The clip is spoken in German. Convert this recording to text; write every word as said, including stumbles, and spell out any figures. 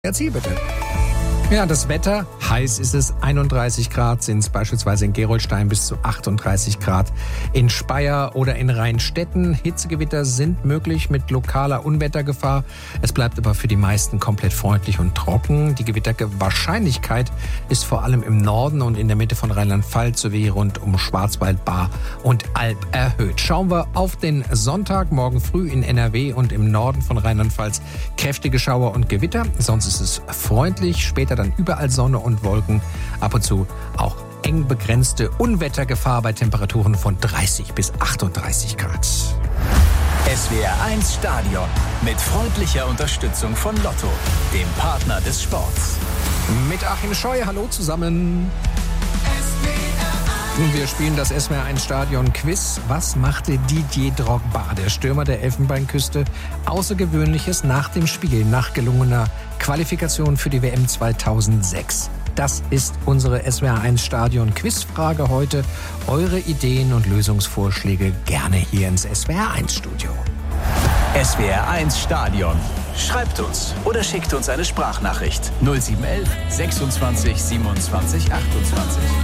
Erzähl bitte. Ja, das Wetter, heiß ist es, einunddreißig Grad sind es beispielsweise in Gerolstein bis zu achtunddreißig Grad. In Speyer oder in Rheinstetten, Hitzegewitter sind möglich mit lokaler Unwettergefahr. Es bleibt aber für die meisten komplett freundlich und trocken. Die Gewitterwahrscheinlichkeit ist vor allem im Norden und in der Mitte von Rheinland-Pfalz sowie rund um Schwarzwald, Baar und Alb erhöht. Schauen wir auf den Sonntag, morgen früh in N R W und im Norden von Rheinland-Pfalz kräftige Schauer und Gewitter. Sonst ist es freundlich, später dann überall Sonne und Wolken, ab und zu auch eng begrenzte Unwettergefahr bei Temperaturen von dreißig bis achtunddreißig Grad. S W R eins Stadion mit freundlicher Unterstützung von Lotto, dem Partner des Sports. Mit Achim Scheu, hallo zusammen. Wir spielen das S W R eins Stadion Quiz. Was machte Didier Drogba, der Stürmer der Elfenbeinküste, Außergewöhnliches nach dem Spiel, nach gelungener Qualifikation für die W M zweitausendsechs? Das ist unsere S W R eins Stadion Quizfrage heute. Eure Ideen und Lösungsvorschläge gerne hier ins S W R eins Studio. S W R eins Stadion. Schreibt uns oder schickt uns eine Sprachnachricht null sieben eins eins sechsundzwanzig siebenundzwanzig achtundzwanzig.